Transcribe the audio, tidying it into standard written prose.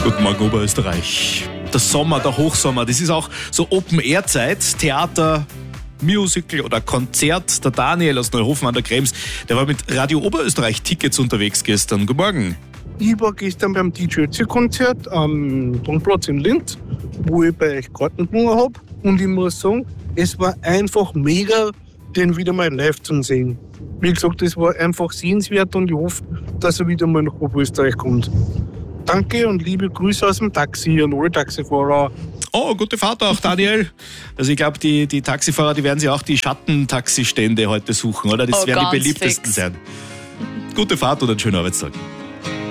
Guten Morgen, Oberösterreich. Der Sommer, der Hochsommer, das ist auch so Open-Air-Zeit, Theater, Musical oder Konzert. Der Daniel aus Neuhofen an der Krems, der war mit Radio Oberösterreich Tickets unterwegs gestern. Guten Morgen. Ich war gestern beim DJ Ötzi-Konzert am Tonplatz in Linz, wo ich bei euch Karten gewonnen habe. Und ich muss sagen, es war einfach mega, den wieder mal live zu sehen. Wie gesagt, es war einfach sehenswert und ich hoffe, dass er wieder mal nach Oberösterreich kommt. Danke und liebe Grüße aus dem Taxi an alle Taxifahrer. Oh, gute Fahrt auch, Daniel. Also ich glaube, die Taxifahrer, die werden sich auch die Schattentaxistände heute suchen, oder? Das werden die beliebtesten sein. Gute Fahrt und einen schönen Arbeitstag.